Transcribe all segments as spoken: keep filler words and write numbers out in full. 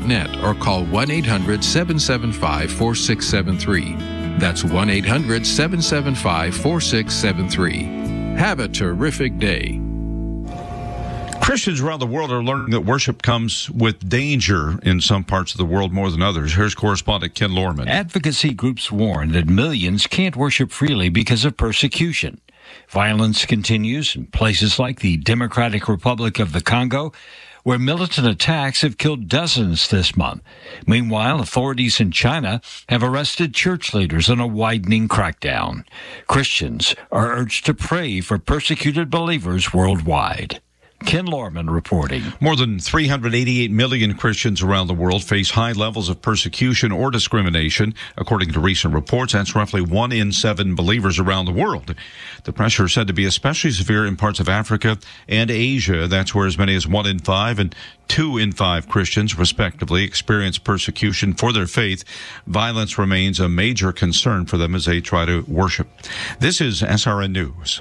net or call one eight hundred seven seven five four six seven three. That's one eight hundred seven seven five four six seven three. Have a terrific day. Christians around the world are learning that worship comes with danger in some parts of the world more than others. Here's correspondent Ken Lorman. Advocacy groups warn that millions can't worship freely because of persecution. Violence continues in places like the Democratic Republic of the Congo, where militant attacks have killed dozens this month. Meanwhile, authorities in China have arrested church leaders in a widening crackdown. Christians are urged to pray for persecuted believers worldwide. Ken Lorman reporting. More than three hundred eighty-eight million Christians around the world face high levels of persecution or discrimination. According to recent reports, that's roughly one in seven believers around the world. The pressure is said to be especially severe in parts of Africa and Asia. That's where as many as one in five and two in five Christians, respectively, experience persecution for their faith. Violence remains a major concern for them as they try to worship. This is S R N News.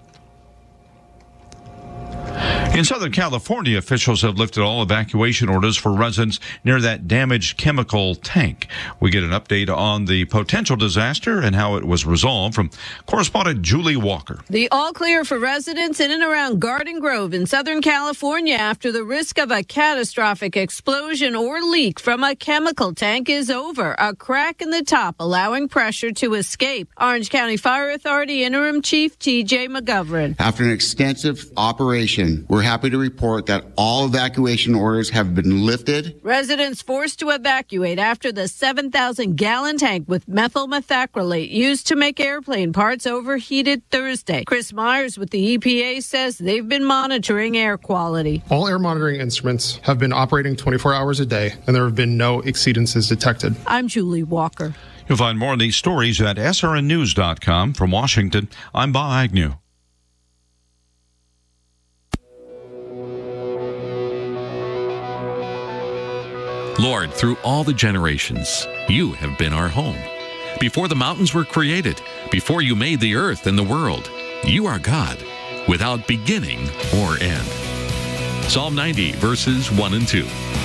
In Southern California, officials have lifted all evacuation orders for residents near that damaged chemical tank. We get an update on the potential disaster and how it was resolved from correspondent Julie Walker. The all clear for residents in and around Garden Grove in Southern California after the risk of a catastrophic explosion or leak from a chemical tank is over. A crack in the top allowing pressure to escape. Orange County Fire Authority Interim Chief T J McGovern. After an extensive operation, we're happy to report that all evacuation orders have been lifted. Residents forced to evacuate after the seven thousand gallon tank with methyl methacrylate used to make airplane parts overheated Thursday. Chris Myers with the E P A says they've been monitoring air quality. All air monitoring instruments have been operating twenty-four hours a day, and there have been no exceedances detected. I'm Julie Walker. You'll find more of these stories at S R N news dot com. From Washington, I'm Bob Agnew. Lord, through all the generations, you have been our home. Before the mountains were created, before you made the earth and the world, you are God, without beginning or end. Psalm ninety, verses one and two.